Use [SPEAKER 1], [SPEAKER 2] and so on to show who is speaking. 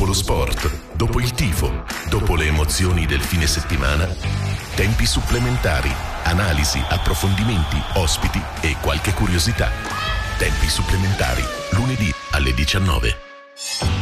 [SPEAKER 1] lo sport, dopo il tifo, dopo le emozioni del fine settimana, tempi supplementari, analisi, approfondimenti, ospiti e qualche curiosità. Tempi supplementari, lunedì alle 19.